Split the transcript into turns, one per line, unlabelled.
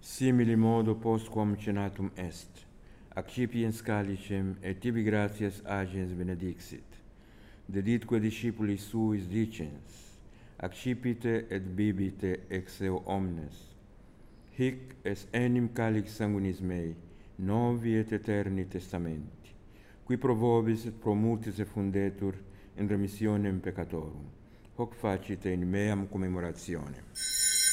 Simili modo postquam cenatum est, accipiens calicem et tibi gratias agens benedixit. Deditque discipulis suis dicens, accipite et bibite ex eo omnes. Hic es enim calix sanguinis mei, novi et eterni testamenti, qui pro vobis et pro multis effundetur in remissionem peccatorum. Hoc facite in meam commemorationem.